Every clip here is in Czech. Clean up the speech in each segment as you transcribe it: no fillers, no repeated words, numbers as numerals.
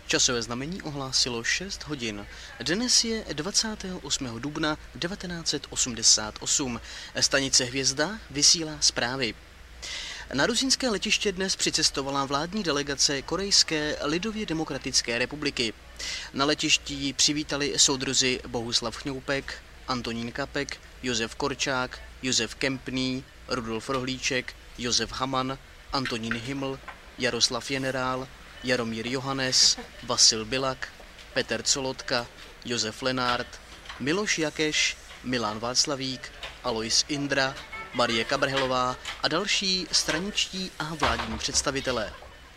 Časové znamení ohlásilo 6 hodin. Dnes je 28. dubna 1988. Stanice Hvězda vysílá zprávy. Na rusínské letiště dnes přicestovala vládní delegace Korejské lidově demokratické republiky. Na letišti ji přivítali soudruzi Bohuslav Chňoupek, Antonín Kapek, Josef Korčák, Josef Kempný, Rudolf Rohlíček, Josef Haman, Antonín Himl, Jaroslav Generál, Jaromír Johannes, Vasil Bilak, Petr Colotka, Josef Lenárt, Miloš Jakeš, Milan Václavík, Alois Indra, Marie Kabrhelová a další straničtí a vládní představitelé.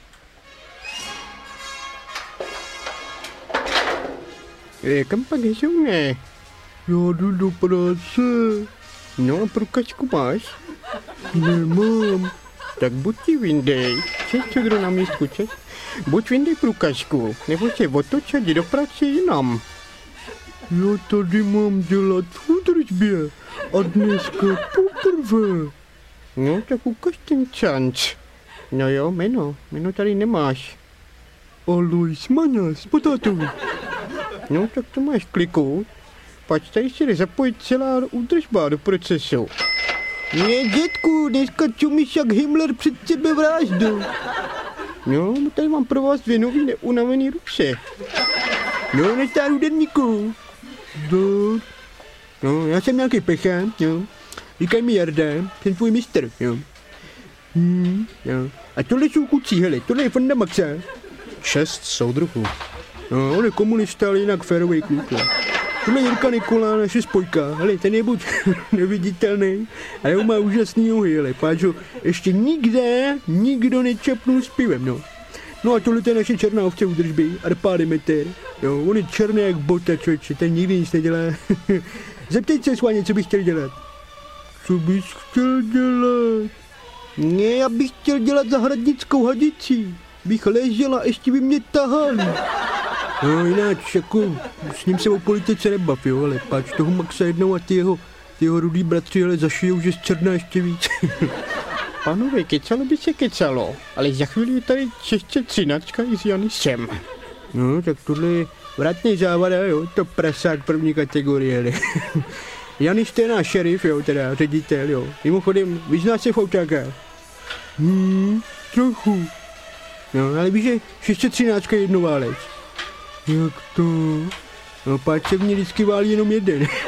Kam pak jsou, ne? Já jdu do práce. No a průkačku máš? Nemám. Tak buď ti vyndej. Čes, co kdo na místku, čes? Buď vyndej průkačku, nebo se otoč a jdi do práce jinam. Já tady mám dělat v údržbě a dneska poprvé. No tak ukaž ten čanc. No jo, jméno tady nemáš. Alois Maňas, potátovi. No tak to máš kliknout. Pak tady si jde zapojit celá údržba do procesu. Ne, dětku, dneska čumíš jak Himmler před sebevraždou. No, tady mám pro vás 2 nový neunavený ruce. No, na stáru denníku. No, já jsem nějaký pechant, jo. Říkaj mi Jarda, jsem tvůj mistr, jo. Jo. A tohle jsou kucí, hele, tohle je Fonda Maxa. 6 soudruhů. No, on je komunista, ale jinak férovej kluk. Tohle je Jirka Nikola, naše spojka, hele, ten je buď neviditelný, ale on má úžasný nohy, hele, páč ho ještě nikdo nečapnul s pivem, no. No a tohle je naše černá ovce údržby, Arpá Demeter, jo, on je černý jak bota, člověče, ten nikdy nic nedělá. Zeptej se, Sváně, co bych chtěl dělat. Co bys chtěl dělat? Ne, já bych chtěl dělat zahradnickou hadici, bych ležela a ještě by mě tahali. No jináč, jako, s ním se o politice nebav, jo, ale páč toho Maxa jednou a ty jeho rudý bratři, ale zašijou, že z černá ještě víc. Pánové, kecalo by se kecalo, ale za chvíli je tady 613 i s Janisem. No, tak tohle je vratný závada, jo, to prasák první kategorie, ne. Janis to je náš šerif, jo, teda ředitel, jo. Mimochodem, vyznáš se v autákách? Trochu. No, ale víš, že 613 je jednoválec. Jak to? No, páč se v ní vždycky válí jenom jeden.